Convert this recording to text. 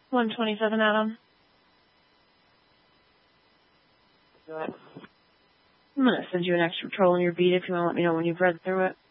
127, Adam. Do it. I'm going to send you an extra troll in your beat if you want to let me know when you've read through it.